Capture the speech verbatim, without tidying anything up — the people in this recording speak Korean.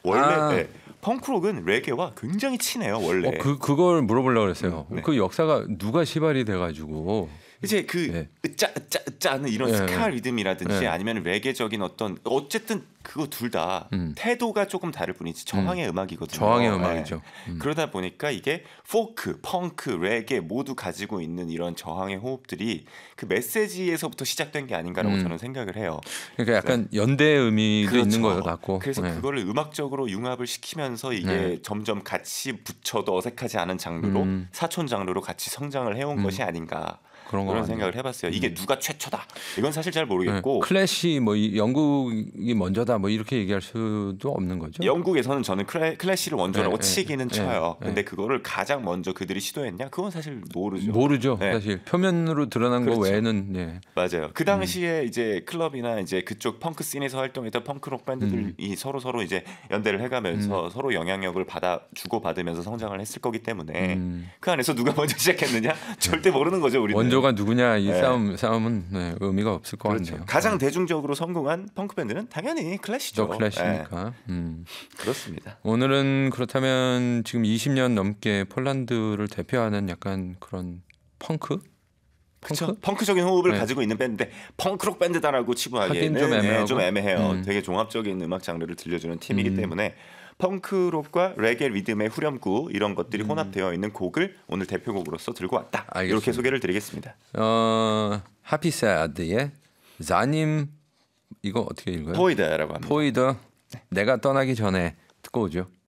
원래 아. 네, 펑크록은 레게와 굉장히 친해요 원래. 어, 그 그걸 물어보려고 그랬어요. 음, 네. 그 역사가 누가 시발이 돼가지고 이제 그 네. 으짜 으짜 으짜 하는 이런 네, 스카 네. 리듬이라든지 네. 아니면 레게적인 어떤 어쨌든 그거 둘 다 음. 태도가 조금 다를 뿐이지 저항의 음. 악이거든요. 저항의 네. 음악이죠. 음. 그러다 보니까 이게 포크, 펑크, 레게 모두 가지고 있는 이런 저항의 호흡들이 그 메시지에서부터 시작된 게 아닌가라고 음. 저는 생각을 해요. 그러니까 약간 연대의 의미도 그렇죠. 있는 것 같고. 그래서 네. 그거를 음악적으로 융합을 시키면서 이게 네. 점점 같이 붙여도 어색하지 않은 장르로 음. 사촌 장르로 같이 성장을 해온 음. 것이 아닌가. 그런 거 그런 같네요. 생각을 해봤어요. 이게 음. 누가 최초다? 이건 사실 잘 모르겠고 네. 클래시 뭐 이- 영국이 먼저다 뭐 이렇게 얘기할 수도 없는 거죠. 영국에서는 저는 클래, 클래시를 원조라고 네, 치기는 네, 쳐요. 네, 근데 네. 그거를 가장 먼저 그들이 시도했냐? 그건 사실 모르죠. 모르죠. 네. 사실 표면으로 드러난 그렇죠. 거 외에는 네. 맞아요. 그 당시에 음. 이제 클럽이나 이제 그쪽 펑크 씬에서 활동했던 펑크록 밴드들이 음. 서로 서로 이제 연대를 해가면서 음. 서로 영향력을 받아 주고 받으면서 성장을 했을 거기 때문에 음. 그 안에서 누가 먼저 시작했느냐 절대 모르는 거죠. 우리는 원조가 누구냐 이 네. 싸움 싸움은 네, 의미가 없을 것 그렇죠. 같네요. 가장 네. 대중적으로 성공한 펑크 밴드는 당연히 클래시죠. 저 클래시니까. 네. 음. 그렇습니다. 오늘은 그렇다면 지금 이십 년 넘게 폴란드를 대표하는 약간 그런 펑크? 그렇죠. 펑크? 펑크적인 호흡을 네. 가지고 있는 밴드인데 펑크록 밴드다라고 치부하기에는 하긴 좀 애매하고. 좀 애매해요. 음. 되게 종합적인 음악 장르를 들려주는 팀이기 음. 때문에 펑크록과 레게 리듬의 후렴구 이런 것들이 음. 혼합되어 있는 곡을 오늘 대표곡으로서 들고 왔다. 알겠습니다. 이렇게 소개를 드리겠습니다. 어, 하피사드의 자님 이거 어떻게 읽어요? 포이드라고 합니다. 포이더 내가 떠나기 전에 듣고 오죠.